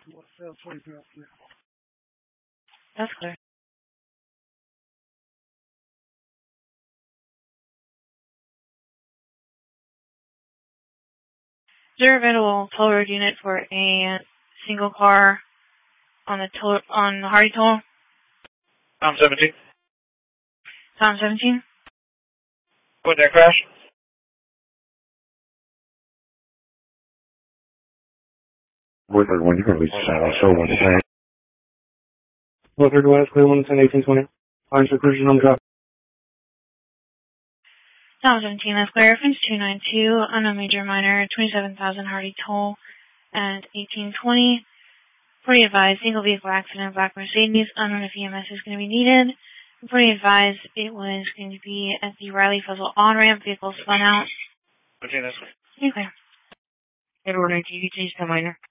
That's clear. Is there available toll road unit for a single car on the Hardy toll? Tom 17. Tom 17? What, that crash? Woodford, when you can reach so 110. Woodford West, clear 110, 1820. Lines for cruising on the drop. Tom 17, that's clear. Reference 292, unknown major minor, 27,000 Hardy toll at 1820. Pretty advised, single vehicle accident, black Mercedes, unknown if EMS is going to be needed. Pretty advised, it was going to be at the Riley Fuzzle on-ramp, vehicle spun out. Okay, that's Okay. Edward, 90, change to minor.